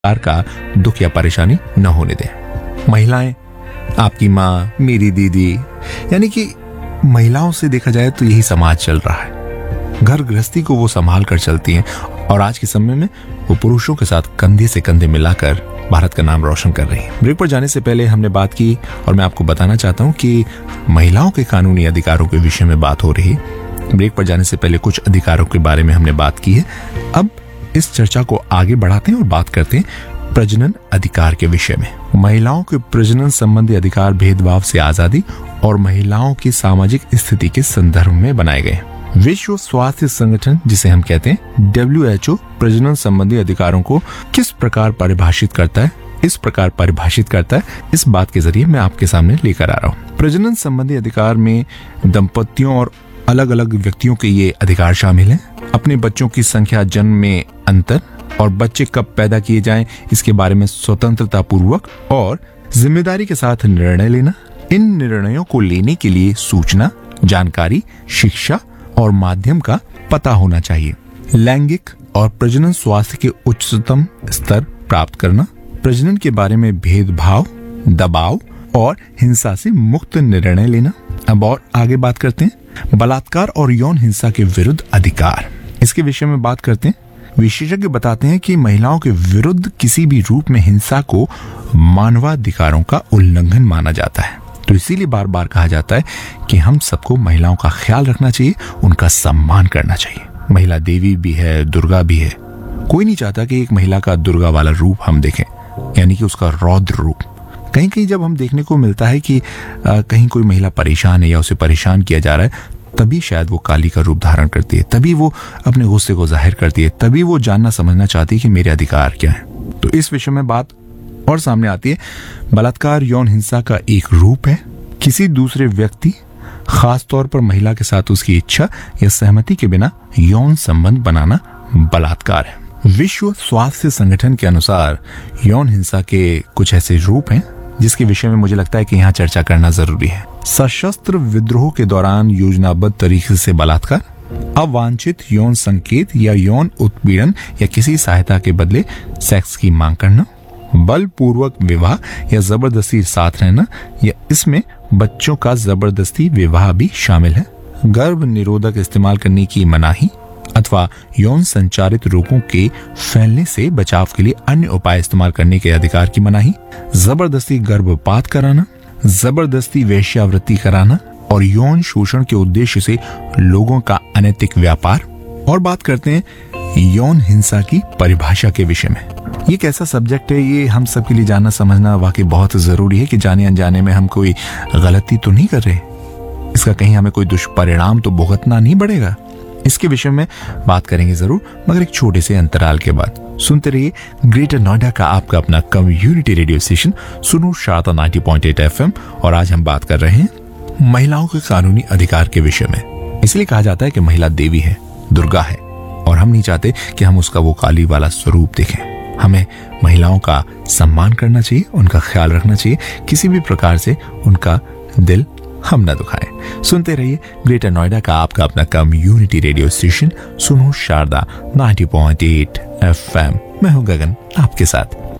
प्रकार का दुख या परेशानी न होने दें। महिलाएं, आपकी माँ, मेरी दीदी, यानी कि महिलाओं से देखा जाए तो यही समाज चल रहा है। घर गृहस्थी को वो संभाल कर चलती हैं और आज के समय में वो पुरुषों के साथ कंधे से कंधे मिलाकर भारत का नाम रोशन कर रही हैं। ब्रेक पर जाने से पहले हमने बात की और मैं आपको बताना चाहता हूं कि महिलाओं के कानूनी अधिकारों के विषय में बात हो रही है। ब्रेक पर जाने से पहले कुछ अधिकारों के बारे में हमने बात की है। अब इस चर्चा को आगे बढ़ाते हैं और बात करते हैं प्रजनन अधिकार के विषय में। महिलाओं के प्रजनन संबंधी अधिकार भेदभाव से आजादी और महिलाओं की सामाजिक स्थिति के संदर्भ में बनाए गए। विश्व स्वास्थ्य संगठन, जिसे हम कहते हैं WHO, प्रजनन संबंधी अधिकारों को किस प्रकार परिभाषित करता है, इस प्रकार परिभाषित करता है, इस बात के जरिए मैं आपके सामने लेकर आ रहा हूँ। प्रजनन संबंधी अधिकार में दंपतियों और अलग अलग व्यक्तियों के ये अधिकार शामिल हैं। अपने बच्चों की संख्या, जन्म में अंतर और बच्चे कब पैदा किए जाएं, इसके बारे में स्वतंत्रता पूर्वक और जिम्मेदारी के साथ निर्णय लेना। इन निर्णयों को लेने के लिए सूचना, जानकारी, शिक्षा और माध्यम का पता होना चाहिए। लैंगिक और प्रजनन स्वास्थ्य के उच्चतम स्तर प्राप्त करना। प्रजनन के बारे में भेदभाव, दबाव और हिंसा से मुक्त निर्णय लेना। अब और आगे बात करते हैं बलात्कार और यौन हिंसा के विरुद्ध अधिकार। इसके विषय में बात करते हैं। विशेषज्ञ बताते हैं कि महिलाओं के विरुद्ध किसी भी रूप में हिंसा को मानवाधिकारों का उल्लंघन माना जाता है। तो इसीलिए बार बार कहा जाता है कि हम सबको महिलाओं का ख्याल रखना चाहिए, उनका सम्मान करना चाहिए। महिला देवी भी है, दुर्गा भी है। कोई नहीं चाहता कि एक महिला का दुर्गा वाला रूप हम देखें, यानी कि उसका रौद्र रूप। कहीं कहीं जब हम देखने को मिलता है कि कहीं कोई महिला परेशान है या उसे परेशान किया जा रहा है, तभी शायद वो काली का रूप धारण करती है, तभी वो अपने गुस्से को जाहिर करती है, तभी वो जानना समझना चाहती है कि मेरे अधिकार क्या है। तो इस विषय में बात और सामने आती है। बलात्कार यौन हिंसा का एक रूप है। किसी दूसरे व्यक्ति, खास तौर पर महिला के साथ उसकी इच्छा या सहमति के बिना यौन संबंध बनाना बलात्कार है। विश्व स्वास्थ्य संगठन के अनुसार यौन हिंसा के कुछ ऐसे रूप हैं जिसके विषय में मुझे लगता है कि यहाँ चर्चा करना जरूरी है। सशस्त्र विद्रोह के दौरान योजनाबद्ध तरीके से बलात्कार, अवांछित यौन संकेत या यौन उत्पीड़न या किसी सहायता के बदले सेक्स की मांग करना, बलपूर्वक विवाह या जबरदस्ती साथ रहना, या इसमें बच्चों का जबरदस्ती विवाह भी शामिल है। गर्भ निरोधक इस्तेमाल करने की मनाही अथवा यौन संचारित रोगों के फैलने से बचाव के लिए अन्य उपाय इस्तेमाल करने के अधिकार की मनाही, जबरदस्ती गर्भपात कराना, जबरदस्ती वेश्यावृत्ति कराना और यौन शोषण के उद्देश्य से लोगों का अनैतिक व्यापार। और बात करते हैं यौन हिंसा की परिभाषा के विषय में। ये कैसा सब्जेक्ट है, ये हम सबके लिए जानना समझना वाकई बहुत जरूरी है कि जाने अनजाने में हम कोई गलती तो नहीं कर रहे, इसका कहीं हमें कोई दुष्परिणाम तो भुगतना नहीं पड़ेगा। इसके विषय में बात करेंगे जरूर, मगर एक छोटे से अंतराल के बाद। सुनते रहिए ग्रेटर नोएडा का आपका अपना कम्युनिटी रेडियो स्टेशन सुनो शारदा 90.8 FM। और आज हम बात कर रहे हैं महिलाओं के कानूनी अधिकार के विषय में। इसलिए कहा जाता है कि महिला देवी है, दुर्गा है, और हम नहीं चाहते कि हम उसका वो काली वाला स्वरूप देखें। हमें महिलाओं का सम्मान करना चाहिए, उनका ख्याल रखना चाहिए, किसी भी प्रकार से उनका दिल हम न दुखाएं। सुनते रहिए ग्रेटर नोएडा का आपका अपना कम्युनिटी रेडियो स्टेशन सुनो शारदा 90.8 FM। मैं हूं गगन आपके साथ।